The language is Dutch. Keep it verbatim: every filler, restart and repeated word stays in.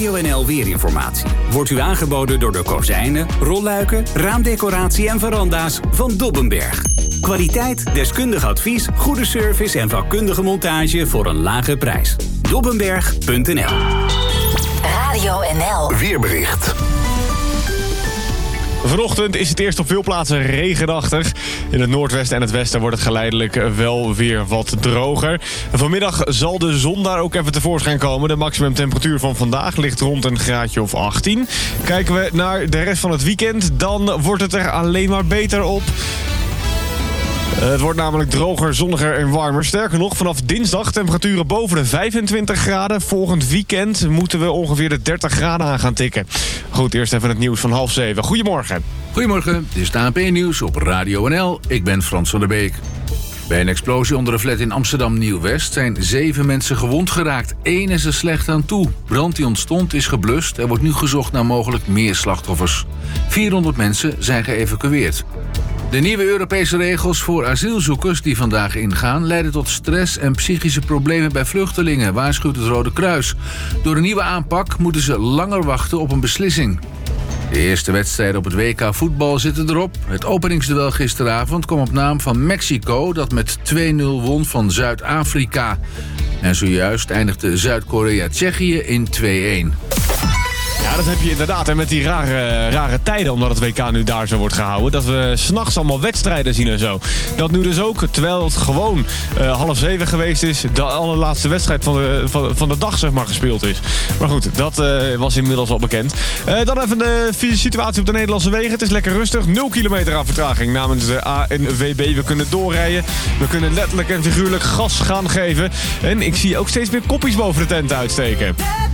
Radio N L Weerinformatie wordt u aangeboden door de kozijnen, rolluiken, raamdecoratie en veranda's van Dobbenberg. Kwaliteit, deskundig advies, goede service en vakkundige montage voor een lage prijs. Dobbenberg punt n l. Radio N L. Weerbericht. Vanochtend is het eerst op veel plaatsen regenachtig. In het noordwesten en het westen wordt het geleidelijk wel weer wat droger. Vanmiddag zal de zon daar ook even tevoorschijn komen. De maximumtemperatuur van vandaag ligt rond een graadje of achttien. Kijken we naar de rest van het weekend, dan wordt het er alleen maar beter op. Het wordt namelijk droger, zonniger en warmer. Sterker nog, vanaf dinsdag temperaturen boven de vijfentwintig graden. Volgend weekend moeten we ongeveer de dertig graden aan gaan tikken. Goed, eerst even het nieuws van half zeven. Goedemorgen. Goedemorgen, dit is het A N P-nieuws op Radio N L. Ik ben Frans van der Beek. Bij een explosie onder een flat in Amsterdam-Nieuw-West zijn zeven mensen gewond geraakt. Eén is er slecht aan toe. Brand die ontstond is geblust. Er wordt nu gezocht naar mogelijk meer slachtoffers. vierhonderd mensen zijn geëvacueerd. De nieuwe Europese regels voor asielzoekers die vandaag ingaan leiden tot stress en psychische problemen bij vluchtelingen, waarschuwt het Rode Kruis. Door een nieuwe aanpak moeten ze langer wachten op een beslissing. De eerste wedstrijden op het W K voetbal zitten erop. Het openingsduel gisteravond kwam op naam van Mexico, dat met twee nul won van Zuid-Afrika. En zojuist eindigde Zuid-Korea-Tsjechië in twee-een. Ja, dat heb je inderdaad. En met die rare, rare tijden, omdat het W K nu daar zo wordt gehouden. Dat we 's nachts allemaal wedstrijden zien en zo. Dat nu dus ook, terwijl het gewoon uh, half zeven geweest is. De allerlaatste wedstrijd van de, van, van de dag, zeg maar, gespeeld is. Maar goed, dat uh, was inmiddels al bekend. Uh, dan even de situatie op de Nederlandse wegen. Het is lekker rustig. nul kilometer aan vertraging namens de A N W B. We kunnen doorrijden. We kunnen letterlijk en figuurlijk gas gaan geven. En ik zie ook steeds meer koppies boven de tent uitsteken.